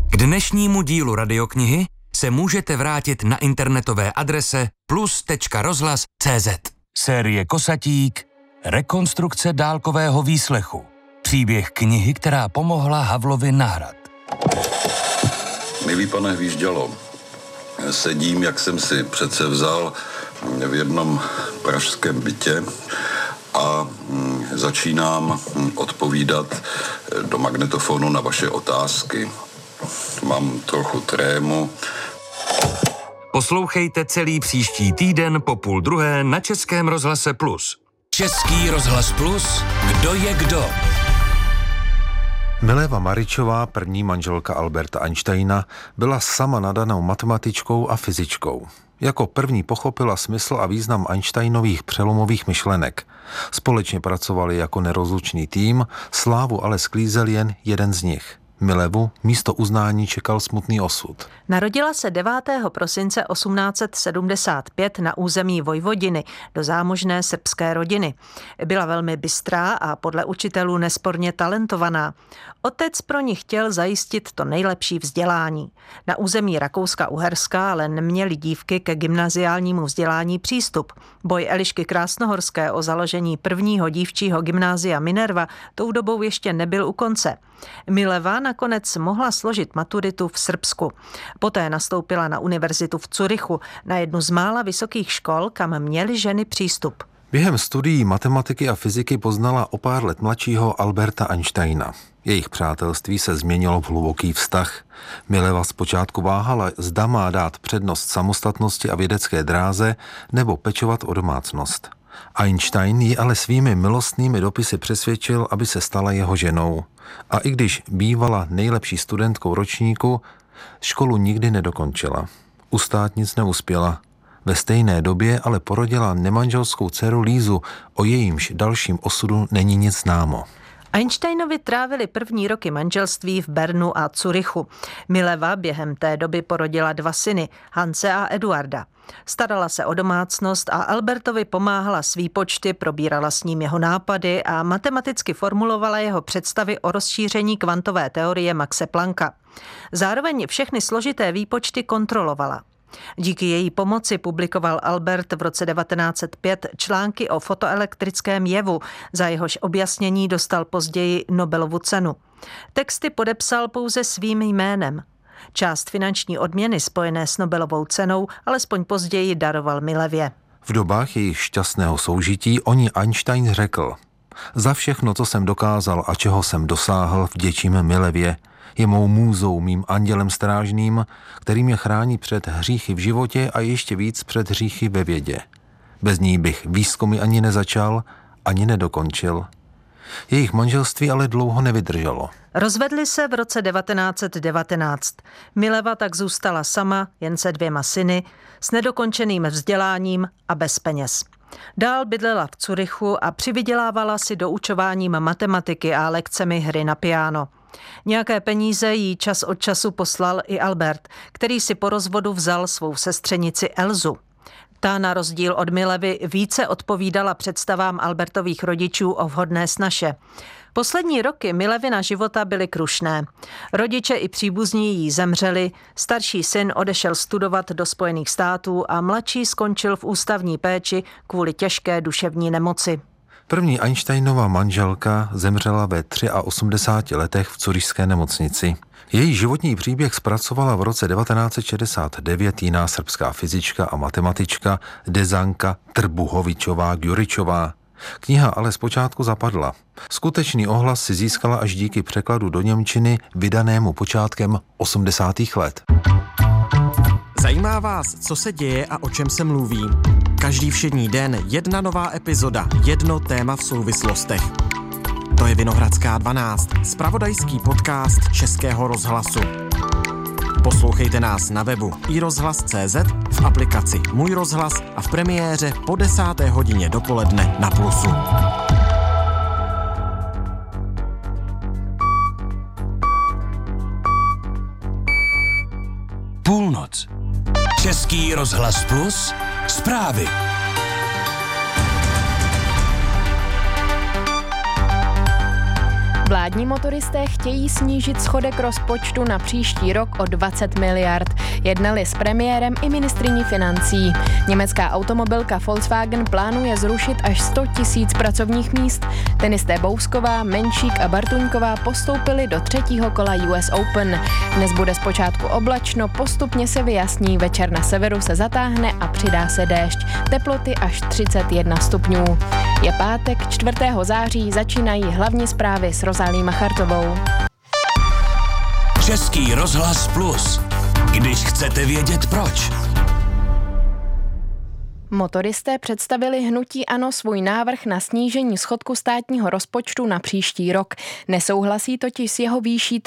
K dnešnímu dílu radioknihy se můžete vrátit na internetové adrese plus.rozhlas.cz. Série Kosatík, rekonstrukce dálkového výslechu. Příběh knihy, která pomohla Havlovi na hrad. Milý pane Hvíždělo, sedím, jak jsem si přece vzal, v jednom pražském bytě a začínám odpovídat do magnetofonu na vaše otázky. Mám trochu trému. Poslouchejte celý příští týden po 12:30 na Českém rozhlase Plus. Český rozhlas Plus, kdo je kdo? Mileva Maričová, první manželka Alberta Einsteina, byla sama nadanou matematičkou a fyzičkou. Jako první pochopila smysl a význam Einsteinových přelomových myšlenek. Společně pracovali jako nerozlučný tým, slávu ale sklízel jen jeden z nich. Milevu místo uznání čekal smutný osud. Narodila se 9. prosince 1875 na území Vojvodiny do zámožné srbské rodiny. Byla velmi bystrá a podle učitelů nesporně talentovaná. Otec pro ní chtěl zajistit to nejlepší vzdělání. Na území Rakouska-Uherska ale neměly dívky ke gymnaziálnímu vzdělání přístup. Boj Elišky Krásnohorské o založení prvního dívčího gymnázia Minerva tou dobou ještě nebyl u konce. Mileva nakonec mohla složit maturitu v Srbsku. Poté nastoupila na univerzitu v Curychu, na jednu z mála vysokých škol, kam měly ženy přístup. Během studií matematiky a fyziky poznala o pár let mladšího Alberta Einsteina. Jejich přátelství se změnilo v hluboký vztah. Mileva zpočátku váhala, zda má dát přednost samostatnosti a vědecké dráze nebo pečovat o domácnost. Einstein ji ale svými milostnými dopisy přesvědčil, aby se stala jeho ženou. A i když bývala nejlepší studentkou ročníku, školu nikdy nedokončila. Ustát nic neuspěla. Ve stejné době ale porodila nemanželskou dceru Lízu, o jejímž dalším osudu není nic známo. Einsteinovi trávili první roky manželství v Bernu a Curychu. Mileva během té doby porodila 2 syny, Hanse a Eduarda. Starala se o domácnost a Albertovi pomáhala s výpočty, probírala s ním jeho nápady a matematicky formulovala jeho představy o rozšíření kvantové teorie Maxe Plancka. Zároveň všechny složité výpočty kontrolovala. Díky její pomoci publikoval Albert v roce 1905 články o fotoelektrickém jevu, za jehož objasnění dostal později Nobelovu cenu. Texty podepsal pouze svým jménem. Část finanční odměny spojené s Nobelovou cenou alespoň později daroval Milevě. V dobách jejich šťastného soužití o ní Einstein řekl: za všechno, co jsem dokázal a čeho jsem dosáhl, vděčím Milevě. Je mou můzou, mým andělem strážným, který mě chrání před hříchy v životě a ještě víc před hříchy ve vědě. Bez ní bych výzkumy ani nezačal, ani nedokončil. Jejich manželství ale dlouho nevydrželo. Rozvedli se v roce 1919. Mileva tak zůstala sama, jen se 2 syny, s nedokončeným vzděláním a bez peněz. Dál bydlela v Curychu a přivydělávala si doučováním matematiky a lekcemi hry na piano. Nějaké peníze jí čas od času poslal i Albert, který si po rozvodu vzal svou sestřenici Elzu. Ta na rozdíl od Milevy více odpovídala představám Albertových rodičů o vhodné snaše. Poslední roky Milevina života byly krušné. Rodiče i příbuzní jí zemřeli, starší syn odešel studovat do Spojených států a mladší skončil v ústavní péči kvůli těžké duševní nemoci. První Einsteinova manželka zemřela ve 83 letech v curyšské nemocnici. Její životní příběh zpracovala v roce 1969 jiná srbská fyzička a matematička Dezanka Trbuhovičová-Gjuričová. Kniha ale zpočátku zapadla. Skutečný ohlas si získala až díky překladu do němčiny vydanému počátkem 80. let. Zajímá vás, co se děje a o čem se mluví? Každý všední den 1 nová epizoda, 1 téma v souvislostech. To je Vinohradská 12, zpravodajský podcast Českého rozhlasu. Poslouchejte nás na webu iRozhlas.cz, v aplikaci Můj rozhlas a v premiéře po 10. hodině dopoledne na Plusu. Půlnoc. Český rozhlas Plus, zprávy. Vládní motoristé chtějí snížit schodek rozpočtu na příští rok o 20 miliard. Jednali s premiérem i ministryní financí. Německá automobilka Volkswagen plánuje zrušit až 100 000 pracovních míst. Tenisté Bousková, Menšík a Bartuňková postoupili do 3. kola US Open. Dnes bude zpočátku oblačno, postupně se vyjasní, večer na severu se zatáhne a přidá se déšť. Teploty až 31 stupňů. Je pátek, 4. září, začínají hlavní zprávy s Rozálí Machartovou. Český rozhlas Plus. Když chcete vědět proč. Motoristé představili hnutí ANO svůj návrh na snížení schodku státního rozpočtu na příští rok. Nesouhlasí totiž s jeho výší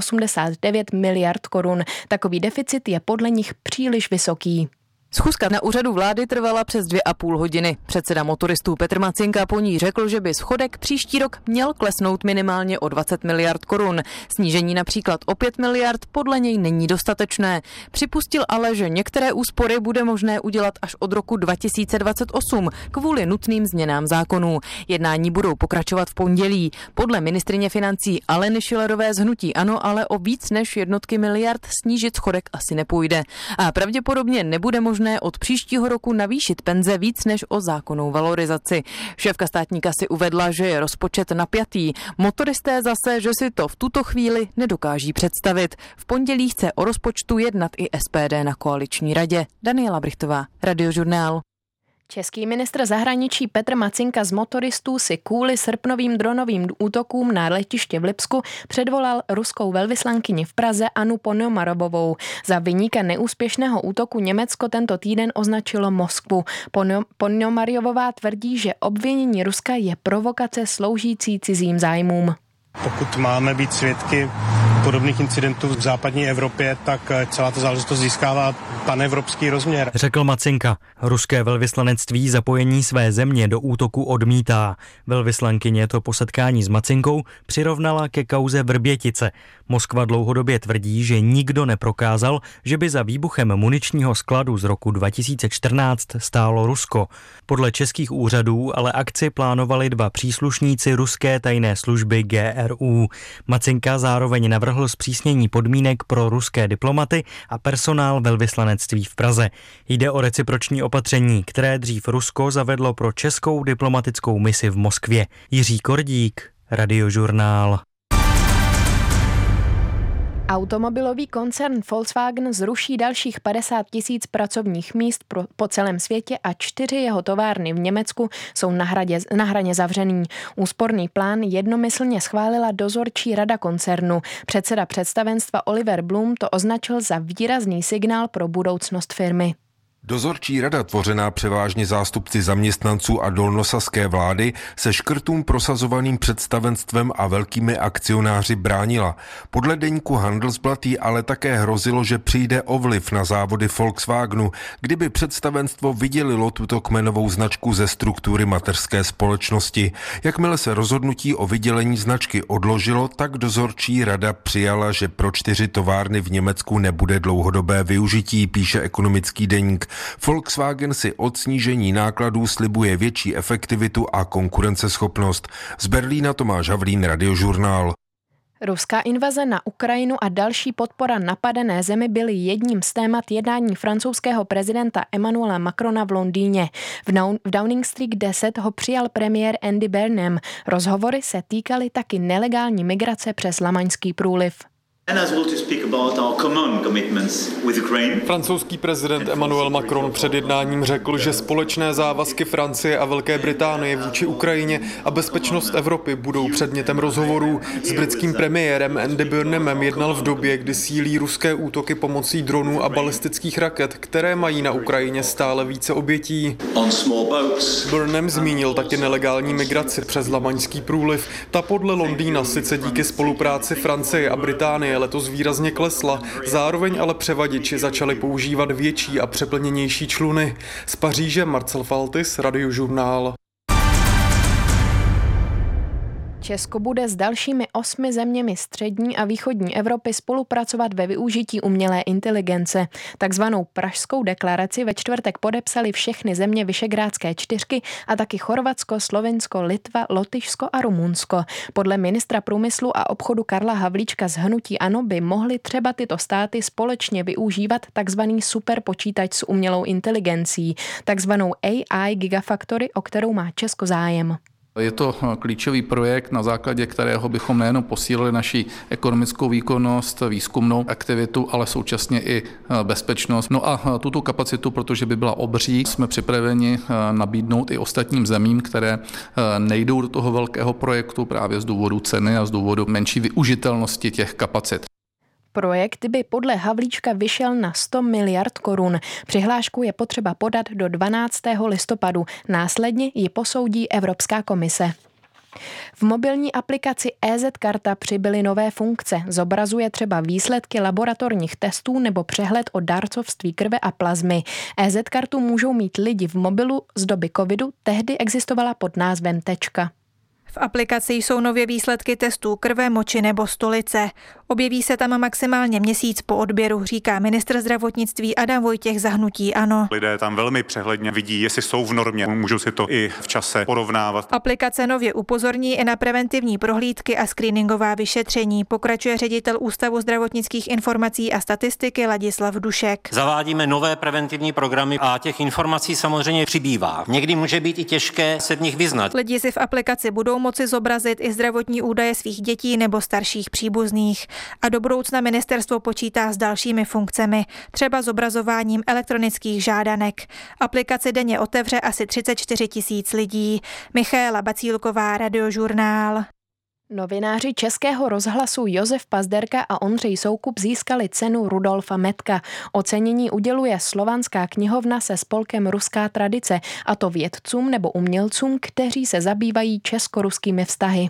389 miliard korun. Takový deficit je podle nich příliš vysoký. Schůzka na úřadu vlády trvala přes 2,5 hodiny. Předseda motoristů Petr Macinka po ní řekl, že by schodek příští rok měl klesnout minimálně o 20 miliard korun. Snížení například o 5 miliard podle něj není dostatečné. Připustil ale, že některé úspory bude možné udělat až od roku 2028 kvůli nutným změnám zákonů. Jednání budou pokračovat v pondělí. Podle ministryně financí Aleny Schillerové z hnutí ANO ale o víc než jednotky miliard snížit schodek asi nepůjde. A pravděpodobně nebude možné od příštího roku navýšit penze víc než o zákonnou valorizaci. Šéfka státní kasy uvedla, že je rozpočet napjatý. Motoristé zase, že si to v tuto chvíli nedokáží představit. V pondělí chce o rozpočtu jednat i SPD na koaliční radě. Daniela Brichtová, Radiožurnál. Český ministr zahraničí Petr Macinka z motoristů si kvůli srpnovým dronovým útokům na letiště v Lipsku předvolal ruskou velvyslankyni v Praze Annu Ponomaryovovou. Za viníka neúspěšného útoku Německo tento týden označilo Moskvu. Ponomaryovová tvrdí, že obvinění Ruska je provokace sloužící cizím zájmům. Pokud máme být svědky podobných incidentů v západní Evropě, tak celá ta záležitost získává panevropský rozměr. Řekl Macinka. Ruské velvyslanectví zapojení své země do útoku odmítá. Velvyslankyně to po setkání s Macinkou přirovnala ke kauze Vrbětice. Moskva dlouhodobě tvrdí, že nikdo neprokázal, že by za výbuchem muničního skladu z roku 2014 stálo Rusko. Podle českých úřadů ale akci plánovali 2 příslušníci ruské tajné služby GRU. Macinka zároveň navrhl zpřísnění podmínek pro ruské diplomaty a personál velvyslanectví v Praze. Jde o reciproční opatření, které dřív Rusko zavedlo pro českou diplomatickou misi v Moskvě. Jiří Kordík, Radiožurnál. Automobilový koncern Volkswagen zruší dalších 50 000 pracovních míst po celém světě a 4 jeho továrny v Německu jsou na hraně zavřený. Úsporný plán jednomyslně schválila dozorčí rada koncernu. Předseda představenstva Oliver Blum to označil za výrazný signál pro budoucnost firmy. Dozorčí rada, tvořená převážně zástupci zaměstnanců a dolnosaské vlády, se škrtům prosazovaným představenstvem a velkými akcionáři bránila. Podle deníku Handelsblatt jí ale také hrozilo, že přijde o vliv na závody Volkswagenu, kdyby představenstvo vydělilo tuto kmenovou značku ze struktury mateřské společnosti. Jakmile se rozhodnutí o vydělení značky odložilo, tak dozorčí rada přijala, že pro 4 továrny v Německu nebude dlouhodobé využití, píše ekonomický deník. Volkswagen si od snížení nákladů slibuje větší efektivitu a konkurenceschopnost. Z Berlína Tomáš Havlín, Radiožurnál. Ruská invaze na Ukrajinu a další podpora napadené zemi byly jedním z témat jednání francouzského prezidenta Emmanuela Macrona v Londýně. V Downing Street 10 ho přijal premiér Andy Burnham. Rozhovory se týkaly taky nelegální migrace přes Lamaňský průliv. Francouzský prezident Emmanuel Macron před jednáním řekl, že společné závazky Francie a Velké Británie vůči Ukrajině a bezpečnost Evropy budou předmětem rozhovorů. S britským premiérem Andy Burnhamem jednal v době, kdy sílí ruské útoky pomocí dronů a balistických raket, které mají na Ukrajině stále více obětí. Burnham zmínil taky nelegální migraci přes Lamaňský průliv. Ta podle Londýna sice díky spolupráci Francie a Británie letos výrazně klesla, zároveň ale převaděči začali používat větší a přeplněnější čluny. Z Paříže Marcel Faltis, Radiožurnál. Česko bude s dalšími 8 zeměmi střední a východní Evropy spolupracovat ve využití umělé inteligence. Takzvanou Pražskou deklaraci ve čtvrtek podepsali všechny země Visegrádské čtyřky a taky Chorvatsko, Slovinsko, Litva, Lotyšsko a Rumunsko. Podle ministra průmyslu a obchodu Karla Havlíčka z hnutí ANO by mohly třeba tyto státy společně využívat takzvaný superpočítač s umělou inteligencí, takzvanou AI Gigafactory, o kterou má Česko zájem. Je to klíčový projekt, na základě kterého bychom nejen posílili naši ekonomickou výkonnost, výzkumnou aktivitu, ale současně i bezpečnost. No a tuto kapacitu, protože by byla obří, jsme připraveni nabídnout i ostatním zemím, které nejdou do toho velkého projektu právě z důvodu ceny a z důvodu menší využitelnosti těch kapacit. Projekt by podle Havlíčka vyšel na 100 miliard korun. Přihlášku je potřeba podat do 12. listopadu. Následně ji posoudí Evropská komise. V mobilní aplikaci EZ-karta přibyly nové funkce. Zobrazuje třeba výsledky laboratorních testů nebo přehled o dárcovství krve a plazmy. EZ-kartu můžou mít lidi v mobilu z doby covidu, tehdy existovala pod názvem Tečka. V aplikaci jsou nově výsledky testů krve, moči nebo stolice. Objeví se tam maximálně měsíc po odběru, říká ministr zdravotnictví Adam Vojtěch za hnutí ANO. Lidé tam velmi přehledně vidí, jestli jsou v normě, můžou si to i v čase porovnávat. Aplikace nově upozorní i na preventivní prohlídky a screeningová vyšetření, pokračuje ředitel Ústavu zdravotnických informací a statistiky Ladislav Dušek. Zavádíme nové preventivní programy a těch informací samozřejmě přibývá. Někdy může být i těžké se v nich vyznat. Lidi si v aplikaci budou moci zobrazit i zdravotní údaje svých dětí nebo starších příbuzných. A do budoucna ministerstvo počítá s dalšími funkcemi, třeba zobrazováním elektronických žádanek. Aplikaci denně otevře asi 34 000 lidí. Michaela Bacílková, Radiožurnál. Novináři Českého rozhlasu Josef Pazderka a Ondřej Soukup získali cenu Rudolfa Metka. Ocenění uděluje Slovanská knihovna se spolkem Ruská tradice, a to vědcům nebo umělcům, kteří se zabývají česko-ruskými vztahy.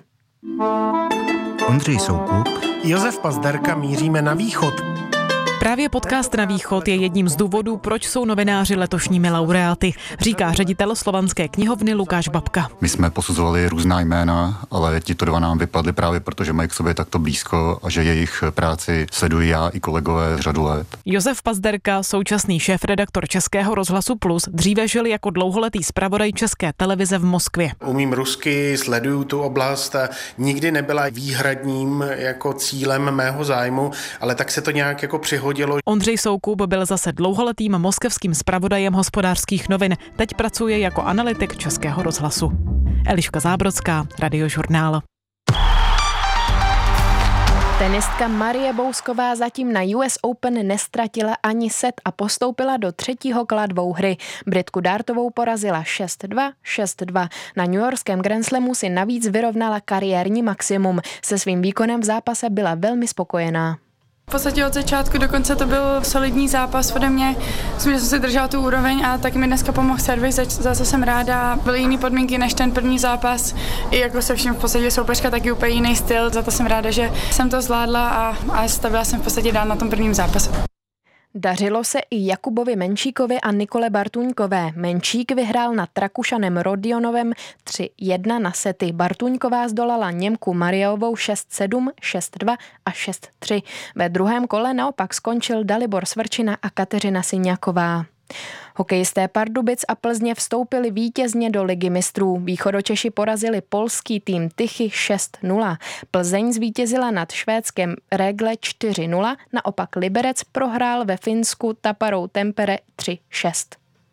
Ondřej Soukup, Josef Pazderka, míříme na východ. Právě podcast Na východ je jedním z důvodů, proč jsou novináři letošními laureáty, říká ředitel Slovanské knihovny Lukáš Babka. My jsme posuzovali různá jména, ale tito dva nám vypadli právě protože mají k sobě takto blízko a že jejich práci sleduji já i kolegové řadu let. Josef Pazderka, současný šéfredaktor Českého rozhlasu Plus, dříve žil jako dlouholetý zpravodaj České televize v Moskvě. Umím rusky, sleduju tu oblast a nikdy nebyla výhradním jako cílem mého zájmu, ale tak se to nějak jako přihodilo. Ondřej Soukup byl zase dlouholetým moskevským zpravodajem Hospodářských novin. Teď pracuje jako analytik Českého rozhlasu. Eliška Zábrodská, Radiožurnál. Tenistka Marie Bousková zatím na US Open nestratila ani set a postoupila do třetího kola dvouhry. Britku Dartovou porazila 6-2, 6-2. Na newyorském Grand Slamu si navíc vyrovnala kariérní maximum. Se svým výkonem v zápase byla velmi spokojená. V podstatě od začátku do konce to byl solidní zápas ode mě. Myslím, že jsem si držela tu úroveň a taky mi dneska pomohl servis, za co jsem ráda. Byly jiné podmínky než ten první zápas. I jako se vším v podstatě soupeřka taky úplně jiný styl, za to jsem ráda, že jsem to zvládla a stavila jsem v podstatě dál na tom prvním zápase. Dařilo se i Jakubovi Menčíkovi a Nikole Bartuňkové. Menčík vyhrál nad Rakušanem Rodionovem 3-1 na sety. Bartuňková zdolala Němku Mariovou 6-7, 6-2 a 6-3. Ve druhém kole naopak skončil Dalibor Svrčina a Kateřina Syňáková. Hokejisté Pardubic a Plzně vstoupili vítězně do Ligy mistrů. Východočeši porazili polský tým Tychy 6-0. Plzeň zvítězila nad švédském Rögle 4-0, naopak Liberec prohrál ve Finsku Taparou Tampere 3-6.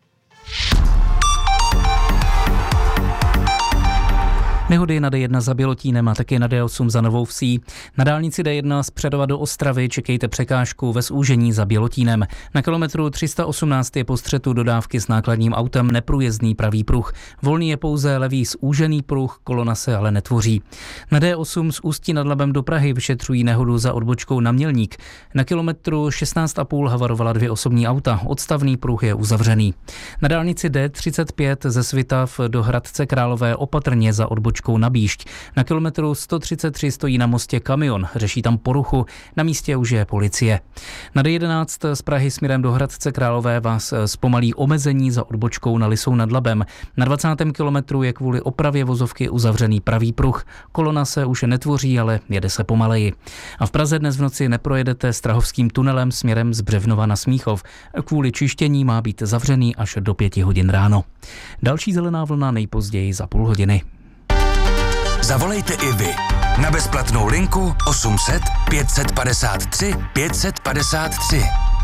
Nehody na D1 za Bělotínem a taky na D8 za Novou Vsí. Na dálnici D1 z Přerova do Ostravy čekejte překážku ve zúžení za Bělotínem. Na kilometru 318 je po střetu dodávky s nákladním autem neprůjezdný pravý pruh. Volný je pouze levý zúžený pruh, kolona se ale netvoří. Na D8 z Ústí nad Labem do Prahy vyšetřují nehodu za odbočkou na Mělník. Na kilometru 16,5 havarovala 2 osobní auta. Odstavný pruh je uzavřený. Na dálnici D35 ze Svitav do Hradce Králové opatrně za odbočkou odbočkou na Bíšť. Na kilometru 133 stojí na mostě kamion, řeší tam poruchu, na místě už je policie. Na D11 z Prahy směrem do Hradce Králové vás zpomalí omezení za odbočkou na Lisou nad Labem. Na 20. kilometru je kvůli opravě vozovky uzavřený pravý pruh. Kolona se už netvoří, ale jede se pomaleji. A v Praze dnes v noci neprojedete Strahovským tunelem směrem z Břevnova na Smíchov. Kvůli čištění má být zavřený až do 5 hodin ráno. Další zelená vlna nejpozději za půl hodiny. Zavolejte i vy na bezplatnou linku 800 553 553.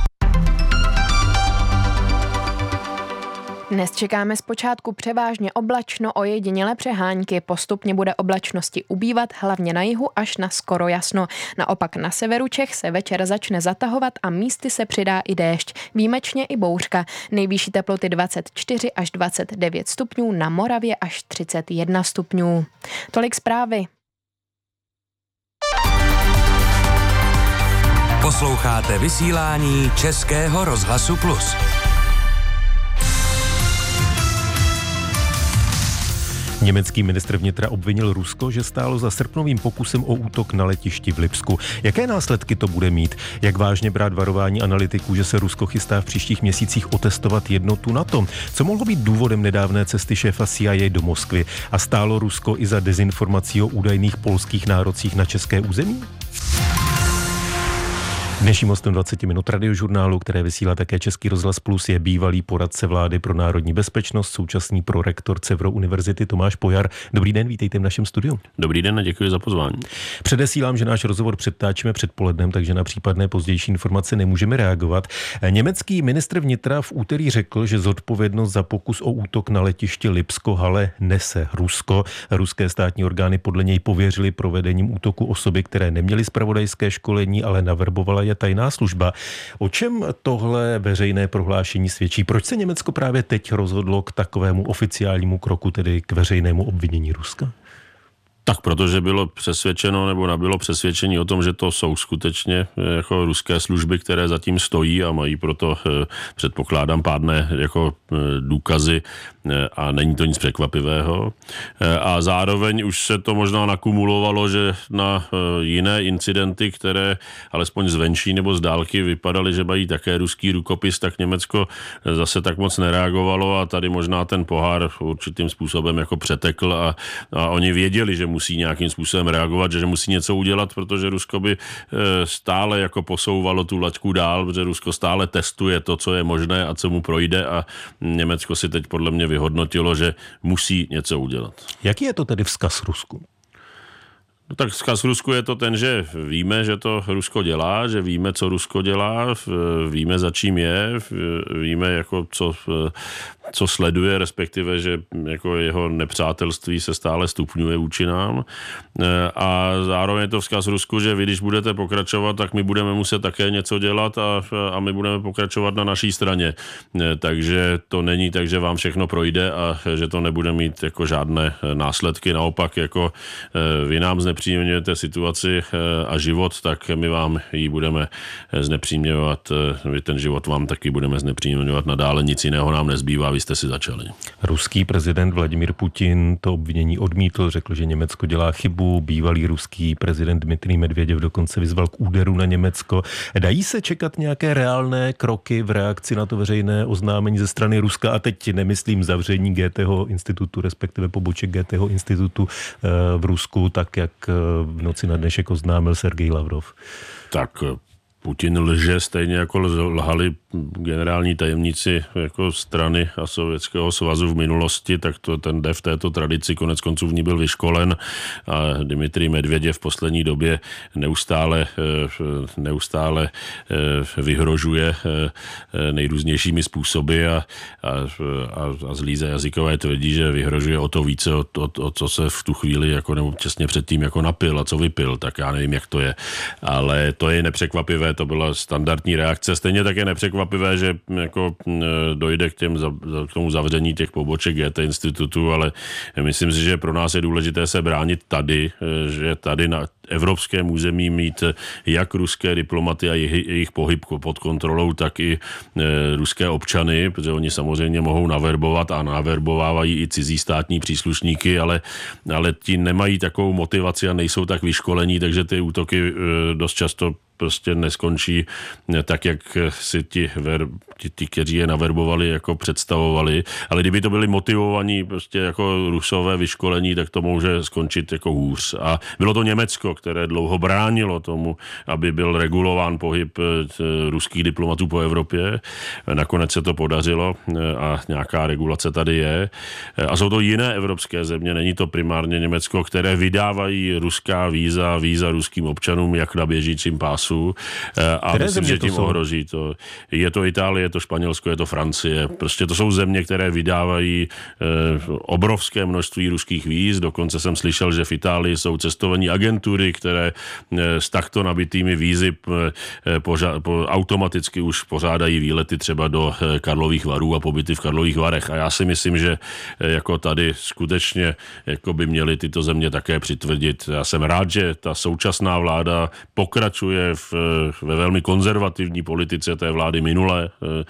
Dnes čekáme zpočátku převážně oblačno, ojedinělé přehánky. Postupně bude oblačnosti ubývat, hlavně na jihu až na skoro jasno. Naopak na severu Čech se večer začne zatahovat a místy se přidá i déšť. Výjimečně i bouřka. Nejvyšší teploty 24 až 29 stupňů, na Moravě až 31 stupňů. Tolik zprávy. Posloucháte vysílání Českého rozhlasu Plus. Německý ministr vnitra obvinil Rusko, že stálo za srpnovým pokusem o útok na letišti v Lipsku. Jaké následky to bude mít? Jak vážně brát varování analytiků, že se Rusko chystá v příštích měsících otestovat jednotu NATO? Co mohlo být důvodem nedávné cesty šéfa CIA do Moskvy? A stálo Rusko i za dezinformací o údajných polských nárocích na české území? Dnešním hostem 20 minut radiožurnálu, které vysílá také Český rozhlas Plus, je bývalý poradce vlády pro národní bezpečnost, současný prorektor Cevro univerzity Tomáš Pojar. Dobrý den, vítejte v našem studiu. Dobrý den a děkuji za pozvání. Předesílám, že náš rozhovor předtáčíme předpolednem, takže na případné pozdější informace nemůžeme reagovat. Německý ministr vnitra v úterý řekl, že zodpovědnost za pokus o útok na letiště Lipsko-Halle nese Rusko. Ruské státní orgány podle něj pověřili provedením útoku osoby, které neměly zpravodajské školení, ale naverbovala je tajná služba. O čem tohle veřejné prohlášení svědčí? Proč se Německo právě teď rozhodlo k takovému oficiálnímu kroku, tedy k veřejnému obvinění Ruska? Tak protože bylo přesvědčeno nebo nabylo přesvědčení o tom, že to jsou skutečně jako ruské služby, které zatím stojí a mají proto, předpokládám, pádné jako důkazy a není to nic překvapivého. A zároveň už se to možná nakumulovalo, že na jiné incidenty, které alespoň zvenčí nebo z dálky vypadaly, že mají také ruský rukopis, tak Německo zase tak moc nereagovalo a tady možná ten pohár určitým způsobem jako přetekl a oni věděli, že musí nějakým způsobem reagovat, že musí něco udělat, protože Rusko by stále jako posouvalo tu laťku dál, protože Rusko stále testuje to, co je možné a co mu projde a Německo si teď podle mě vyhodnotilo, že musí něco udělat. Jaký je to tedy vzkaz Rusku? No tak vzkaz Rusku je to ten, že víme, že to Rusko dělá, že víme, co Rusko dělá, víme, za čím je, víme, jako co sleduje, respektive, že jako jeho nepřátelství se stále stupňuje vůči nám. A zároveň je to vzkaz Rusku, že vy, když budete pokračovat, tak my budeme muset také něco dělat a my budeme pokračovat na naší straně. Takže to není tak, že vám všechno projde a že to nebude mít jako žádné následky. Naopak, jako vy nám znepříjemňujete situaci a život, tak my vám ji budeme znepříjemňovat. My ten život vám taky budeme znepříjemňovat nadále. Nic jiného nám nezbývá, vy jste si začali. Ruský prezident Vladimír Putin to obvinění odmítl, řekl, že Německo dělá chybu. Bývalý ruský prezident Dmitrij Medvěděv dokonce vyzval k úderu na Německo. Dají se čekat nějaké reálné kroky v reakci na to veřejné oznámení ze strany Ruska? A teď nemyslím zavření GTho institutu, respektive poboček GTho institutu v Rusku, tak jak v noci na dnešek oznámil Sergej Lavrov. Tak Putin lže stejně jako lhali generální tajemníci jako strany a Sovětského svazu v minulosti, tak to ten jde v této tradici, konec konců v ní byl vyškolen a Dmitrij Medvěděv v poslední době neustále vyhrožuje nejrůznějšími způsoby a zlíze jazykové tvrdí, že vyhrožuje o to více, o co se v tu chvíli jako nebo těsně předtím jako napil a co vypil, tak já nevím, jak to je. Ale to je nepřekvapivé, to byla standardní reakce. Stejně tak je nepřekvapivé, že jako dojde k tomu zavření těch poboček GT institutu, ale myslím si, že pro nás je důležité se bránit tady, že tady na evropském území mít jak ruské diplomaty a jejich pohyb pod kontrolou, tak i ruské občany, protože oni samozřejmě mohou naverbovat a naverbovávají i cizí státní příslušníky, ale ti nemají takovou motivaci a nejsou tak vyškolení, takže ty útoky dost často prostě neskončí tak, jak si ti, kteří je naverbovali, jako představovali. Ale kdyby to byli motivovaní prostě jako Rusové vyškolení, tak to může skončit jako hůř. A bylo to Německo, které dlouho bránilo tomu, aby byl regulován pohyb ruských diplomatů po Evropě. Nakonec se to podařilo a nějaká regulace tady je. A jsou to jiné evropské země, není to primárně Německo, které vydávají ruská víza ruským občanům, jak na běžícím pásu. A myslím, že tím ohrozí to. Je to Itálie, je to Španělsko, je to Francie. Prostě to jsou země, které vydávají obrovské množství ruských víz. Dokonce jsem slyšel, že v Itálii jsou cestovní agentury, které s takto nabitými vízy automaticky už pořádají výlety třeba do Karlových Varů a pobyty v Karlových Varech. A já si myslím, že jako tady skutečně jako by měly tyto země také přitvrdit. Já jsem rád, že ta současná vláda pokračuje ve velmi konzervativní politice té vlády minulé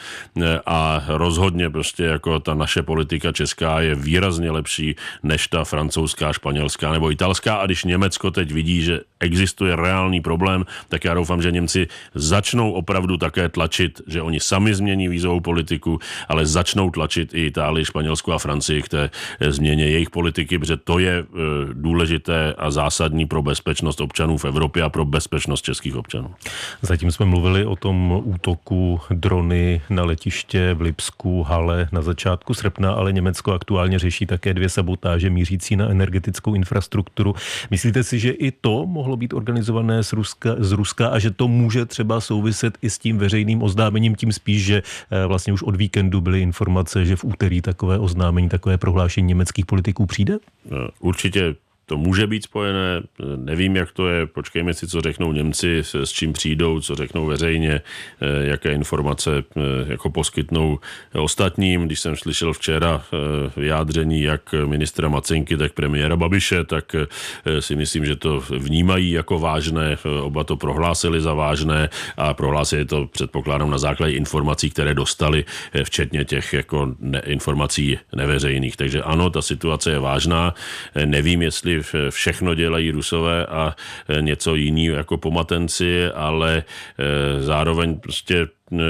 a rozhodně prostě jako ta naše politika česká je výrazně lepší než ta francouzská, španělská nebo italská. A když Německo teď vidí, že existuje reálný problém, tak já doufám, že Němci začnou opravdu také tlačit, že oni sami změní vízovou politiku, ale začnou tlačit i Itálii, Španělsku a Francii k té změně jejich politiky, protože to je důležité a zásadní pro bezpečnost občanů v Evropě a pro bezpečnost českých občanů. Zatím jsme mluvili o tom útoku drony na letiště v Lipsku, Halle na začátku srpna, ale Německo aktuálně řeší také 2 sabotáže mířící na energetickou infrastrukturu. Myslíte si, že i to mohlo být organizované z Ruska a že to může třeba souviset i s tím veřejným oznámením, tím spíš, že vlastně už od víkendu byly informace, že v úterý takové oznámení, takové prohlášení německých politiků přijde? Určitě to může být spojené, nevím, jak to je, počkejme si, co řeknou Němci, s čím přijdou, co řeknou veřejně, jaké informace jako poskytnou ostatním. Když jsem slyšel včera vyjádření jak ministra Macinky, tak premiéra Babiše, tak si myslím, že to vnímají jako vážné, oba to prohlásili za vážné a prohlásili to, předpokládám, na základě informací, které dostali, včetně těch jako informací neveřejných. Takže ano, ta situace je vážná, nevím, jestli všechno dělají Rusové a něco jiného jako pomatenci, ale zároveň prostě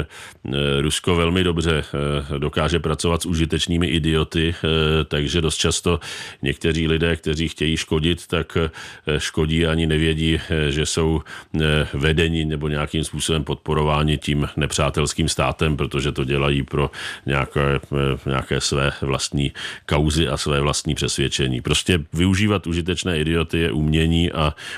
Rusko velmi dobře dokáže pracovat s užitečnými idioty, takže dost často někteří lidé, kteří chtějí škodit, tak škodí a ani nevědí, že jsou vedeni nebo nějakým způsobem podporováni tím nepřátelským státem, protože to dělají pro nějaké své vlastní kauzy a své vlastní přesvědčení. Prostě využívat užitečné idioty je umění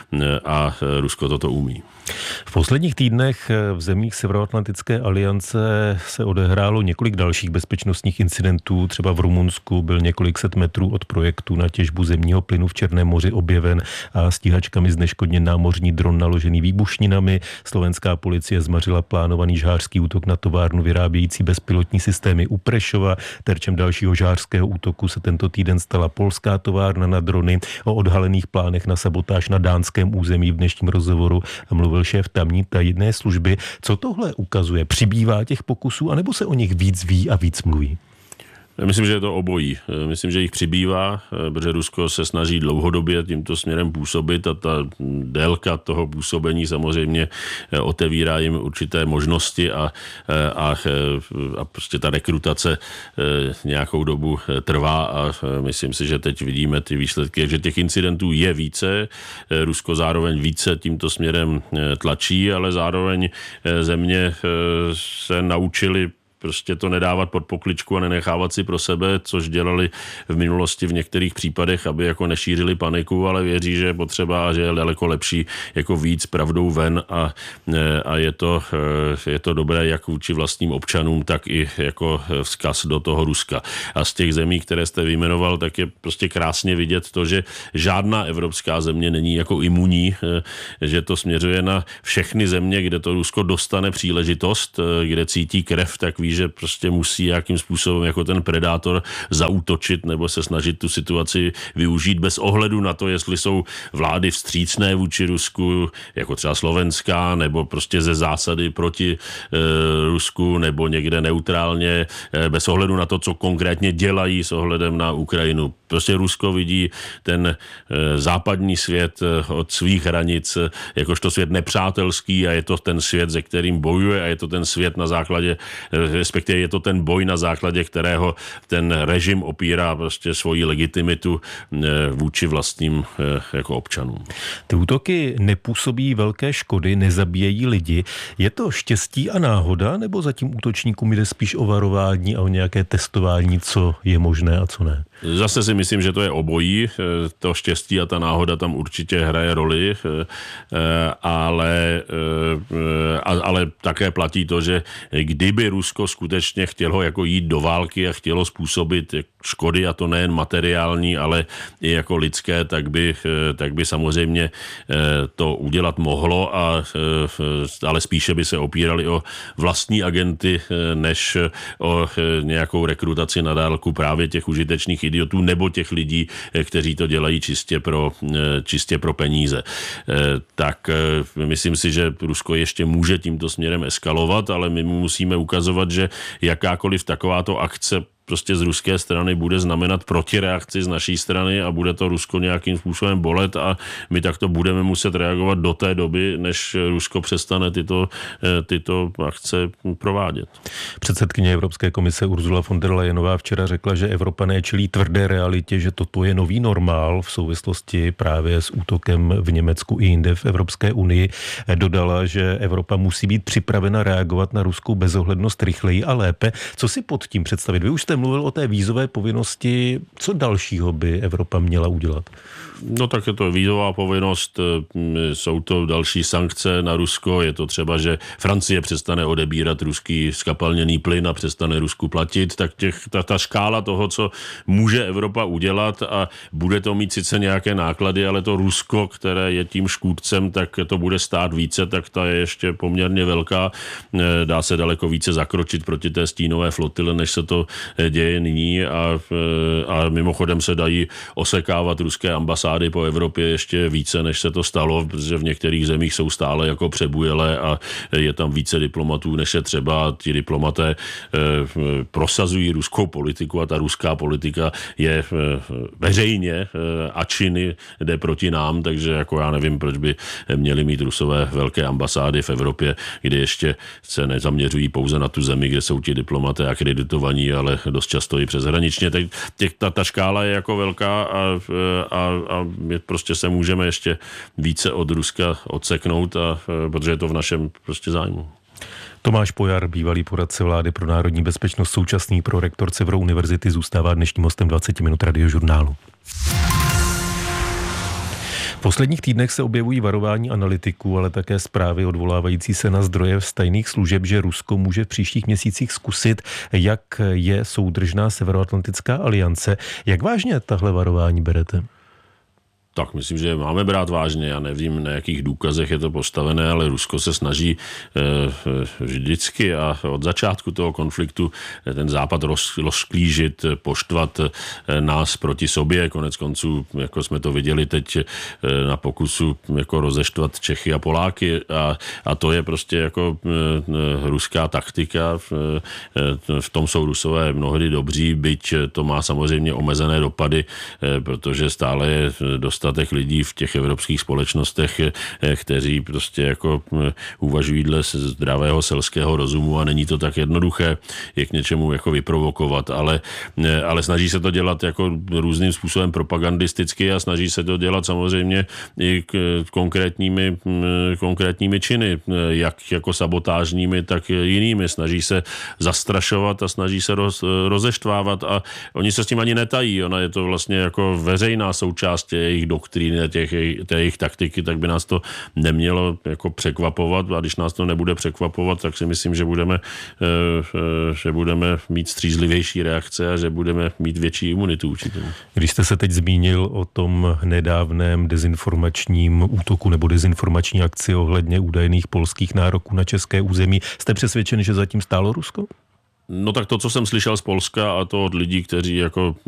a Rusko toto umí. V posledních týdnech v zemích Severoatlantické aliance se odehrálo několik dalších bezpečnostních incidentů. Třeba v Rumunsku byl několik set metrů od projektu na těžbu zemního plynu v Černém moři objeven a stíhačkami zneškodněn námořní dron naložený výbušninami. Slovenská policie zmařila plánovaný žhářský útok na továrnu vyrábějící bezpilotní systémy u Prešova. Terčem dalšího žhářského útoku se tento týden stala polská továrna na drony. O odhalených plánech na sabotáž na dánském území v dnešním rozhovoru mluvil šéf tamní tajné služby. Co tohle ukazuje? Přibývá těch pokusů, anebo se o nich víc ví a víc mluví? Myslím, že je to obojí. Myslím, že jich přibývá, protože Rusko se snaží dlouhodobě tímto směrem působit a ta délka toho působení samozřejmě otevírá jim určité možnosti a prostě ta rekrutace nějakou dobu trvá a myslím si, že teď vidíme ty výsledky, že těch incidentů je více. Rusko zároveň více tímto směrem tlačí, ale zároveň země se naučili prostě to nedávat pod pokličku a nenechávat si pro sebe, což dělali v minulosti v některých případech, aby jako nešířili paniku, ale věří, že je potřeba a že je daleko lepší jako víc pravdou ven a je to dobré jak vůči vlastním občanům, tak i jako vzkaz do toho Ruska. A z těch zemí, které jste vyjmenoval, tak je prostě krásně vidět to, že žádná evropská země není jako imunní, že to směřuje na všechny země, kde to Rusko dostane příležitost, kde cítí krev, tak ví, že prostě musí nějakým způsobem jako ten predátor zaútočit nebo se snažit tu situaci využít bez ohledu na to, jestli jsou vlády vstřícné vůči Rusku, jako třeba slovenská, nebo prostě ze zásady proti Rusku, nebo někde neutrálně, bez ohledu na to, co konkrétně dělají s ohledem na Ukrajinu. Prostě Rusko vidí ten západní svět od svých hranic jakožto svět nepřátelský a je to ten svět, se kterým bojuje a je to ten svět na základě, respektive je to ten boj, na základě kterého ten režim opírá prostě svoji legitimitu vůči vlastním jako občanům. Ty útoky nepůsobí velké škody, nezabíjejí lidi. Je to štěstí a náhoda, nebo zatím útočníkům jde spíš o varování a o nějaké testování, co je možné a co ne? Zase si myslím, že to je obojí. To štěstí a ta náhoda tam určitě hraje roli, ale také platí to, že kdyby Rusko skutečně chtělo jako jít do války a chtělo způsobit škody, a to nejen materiální, ale i jako lidské, tak by samozřejmě to udělat mohlo, ale spíše by se opírali o vlastní agenty, než o nějakou rekrutaci na dálku právě těch užitečných idiotů nebo těch lidí, kteří to dělají čistě pro peníze. Tak myslím si, že Rusko ještě může tímto směrem eskalovat, ale my mu musíme ukazovat, že jakákoliv takováto akce prostě z ruské strany bude znamenat protireakci z naší strany a bude to Rusko nějakým způsobem bolet a my takto budeme muset reagovat do té doby, než Rusko přestane tyto akce provádět. Předsedkyně Evropské komise Ursula von der Leyenová včera řekla, že Evropané čelí tvrdé realitě, že toto je nový normál v souvislosti právě s útokem v Německu i jinde v Evropské unii. Dodala, že Evropa musí být připravena reagovat na ruskou bezohlednost rychleji a lépe. Co si pod tím představit? Vy už jste mluvil o té vízové povinnosti. Co dalšího by Evropa měla udělat? No tak je to vízová povinnost, jsou to další sankce na Rusko, je to třeba, že Francie přestane odebírat ruský skapalněný plyn a přestane Rusku platit, tak ta škála toho, co může Evropa udělat a bude to mít sice nějaké náklady, ale to Rusko, které je tím škůdcem, tak to bude stát více, tak ta je ještě poměrně velká. Dá se daleko více zakročit proti té stínové flotile, než se to děje nyní a mimochodem se dají osekávat ruské ambasády po Evropě ještě více, než se to stalo, protože v některých zemích jsou stále jako přebujelé a je tam více diplomatů, než je třeba. Ti diplomaté prosazují ruskou politiku a ta ruská politika je veřejně a činy jde proti nám, takže jako já nevím, proč by měli mít Rusové velké ambasády v Evropě, kde ještě se nezaměřují pouze na tu zemi, kde jsou ti diplomaté akreditovaní, ale dost často i přeshraničně. Ta škála je jako velká a my prostě se můžeme ještě více od Ruska odseknout, protože je to v našem prostě zájmu. Tomáš Pojar, bývalý poradce vlády pro národní bezpečnost, současný prorektor Severu univerzity, zůstává dnešním hostem 20 minut Radiožurnálu. V posledních týdnech se objevují varování analytiků, ale také zprávy odvolávající se na zdroje z tajných služeb, že Rusko může v příštích měsících zkusit, jak je soudržná Severoatlantická aliance. Jak vážně tahle varování berete? Tak myslím, že máme brát vážně. Já nevím, na jakých důkazech je to postavené, ale Rusko se snaží vždycky a od začátku toho konfliktu ten západ rozklížit, poštvat nás proti sobě. Konec konců, jako jsme to viděli teď na pokusu jako rozeštvat Čechy a Poláky a to je prostě jako ruská taktika. V tom jsou Rusové mnohdy dobří, byť to má samozřejmě omezené dopady, protože stále je dostatek dostatek lidí v těch evropských společnostech, kteří prostě jako uvažují dle zdravého selského rozumu a není to tak jednoduché je k něčemu jako vyprovokovat, ale snaží se to dělat jako různým způsobem propagandisticky a snaží se to dělat samozřejmě i konkrétními činy, jak jako sabotážními, tak jinými. Snaží se zastrašovat a snaží se rozeštvávat a oni se s tím ani netají. Ona je to vlastně jako veřejná součást jejich doktríny, té jejich taktiky, tak by nás to nemělo jako překvapovat a když nás to nebude překvapovat, tak si myslím, že budeme mít střízlivější reakce a že budeme mít větší imunitu určitě. Když jste se teď zmínil o tom nedávném dezinformačním útoku nebo dezinformační akci ohledně údajných polských nároků na české území, jste přesvědčen, že zatím stálo Rusko? No tak to, co jsem slyšel z Polska a to od lidí, kteří jako